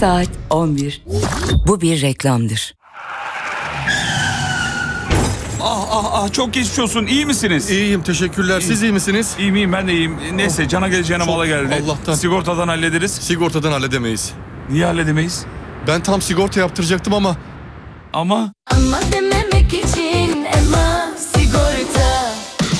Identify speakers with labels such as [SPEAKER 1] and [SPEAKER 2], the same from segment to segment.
[SPEAKER 1] Saat 11. Bu bir reklamdır.
[SPEAKER 2] Çok geçmiş olsun. İyi misiniz?
[SPEAKER 3] İyiyim, teşekkürler. Siz iyi misiniz?
[SPEAKER 2] İyiyim ben de iyiyim. Neyse cana geleceğine mala geldi.
[SPEAKER 3] Allah'tan.
[SPEAKER 2] Sigortadan hallederiz.
[SPEAKER 3] Sigortadan halledemeyiz.
[SPEAKER 2] Niye halledemeyiz?
[SPEAKER 3] Ben tam sigorta yaptıracaktım ama...
[SPEAKER 2] Ama
[SPEAKER 4] dememek için Ema sigorta.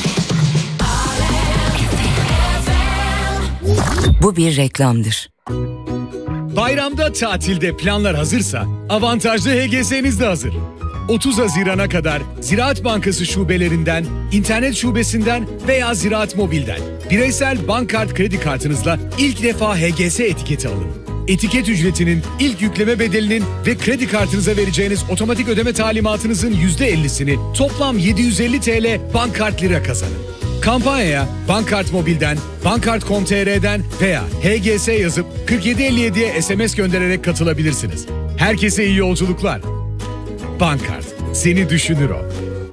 [SPEAKER 1] Bu bir reklamdır.
[SPEAKER 5] Bayramda tatilde planlar hazırsa avantajlı HGS'niz de hazır. 30 Haziran'a kadar Ziraat Bankası şubelerinden, internet şubesinden veya Ziraat Mobil'den bireysel bankkart kredi kartınızla ilk defa HGS etiketi alın. Etiket ücretinin, ilk yükleme bedelinin ve kredi kartınıza vereceğiniz otomatik ödeme talimatınızın %50'sini toplam 750 TL bankkart lira kazanın. Kampanyaya Bankkart Mobil'den, bankkart.com.tr'den veya HGS yazıp 4757'ye SMS göndererek katılabilirsiniz. Herkese iyi yolculuklar. Bankkart, seni düşünür o.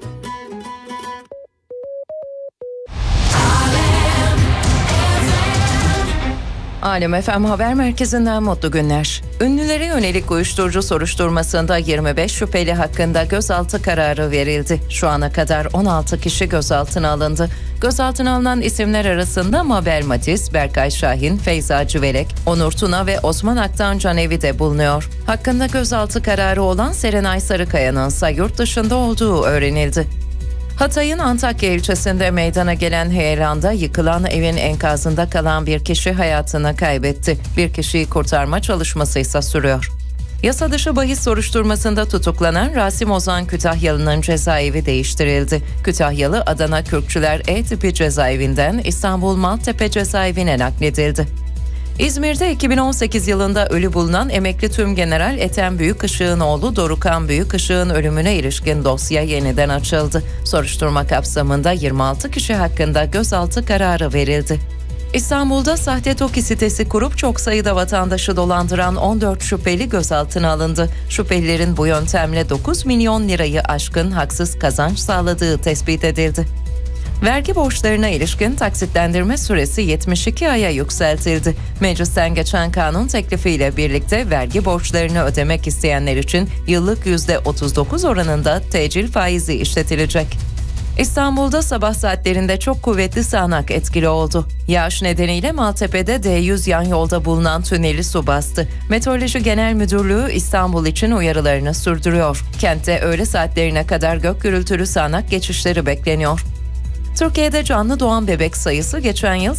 [SPEAKER 6] Alem FM Haber Merkezi'nden mutlu günler. Ünlülere yönelik uyuşturucu soruşturmasında 25 şüpheli hakkında gözaltı kararı verildi. Şu ana kadar 16 kişi gözaltına alındı. Gözaltına alınan isimler arasında Mabel Matiz, Berkay Şahin, Feyza Civelek, Onur Tuna ve Osman Aktan Canevi de bulunuyor. Hakkında gözaltı kararı olan Serenay Sarıkaya'nın ise yurt dışında olduğu öğrenildi. Hatay'ın Antakya ilçesinde meydana gelen heyelanda yıkılan evin enkazında kalan bir kişi hayatını kaybetti. Bir kişiyi kurtarma çalışması ise sürüyor. Yasa dışı bahis soruşturmasında tutuklanan Rasim Ozan Kütahyalı'nın cezaevi değiştirildi. Kütahyalı Adana Kürkçüler E tipi cezaevinden İstanbul Maltepe cezaevine nakledildi. İzmir'de 2018 yılında ölü bulunan emekli Tümgeneral Ethem Büyükışık'ın oğlu Dorukan Büyükışık'ın ölümüne ilişkin dosya yeniden açıldı. Soruşturma kapsamında 26 kişi hakkında gözaltı kararı verildi. İstanbul'da sahte TOKİ sitesi kurup çok sayıda vatandaşı dolandıran 14 şüpheli gözaltına alındı. Şüphelilerin bu yöntemle 9 milyon lirayı aşkın haksız kazanç sağladığı tespit edildi. Vergi borçlarına ilişkin taksitlendirme süresi 72 aya yükseltildi. Meclisten geçen kanun teklifiyle birlikte vergi borçlarını ödemek isteyenler için yıllık %39 oranında tecil faizi işletilecek. İstanbul'da sabah saatlerinde çok kuvvetli sağanak etkili oldu. Yağış nedeniyle Maltepe'de D100 yan yolda bulunan tüneli su bastı. Meteoroloji Genel Müdürlüğü İstanbul için uyarılarını sürdürüyor. Kentte öğle saatlerine kadar gök gürültülü sağanak geçişleri bekleniyor. Türkiye'de canlı doğan bebek sayısı geçen yıl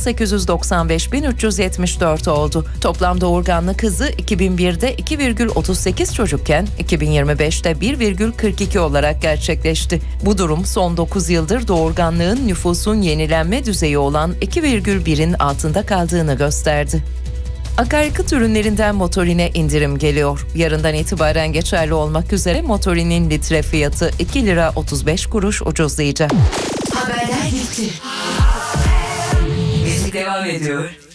[SPEAKER 6] 895.374 oldu. Toplam doğurganlık hızı 2001'de 2,38 çocukken 2025'te 1,42 olarak gerçekleşti. Bu durum son 9 yıldır doğurganlığın nüfusun yenilenme düzeyi olan 2,1'in altında kaldığını gösterdi. Akaryakıt ürünlerinden motorine indirim geliyor. Yarından itibaren geçerli olmak üzere motorinin litre fiyatı 2 lira 35 kuruş ucuzlayacak.
[SPEAKER 1] Haberler bitti. Müzik devam ediyor.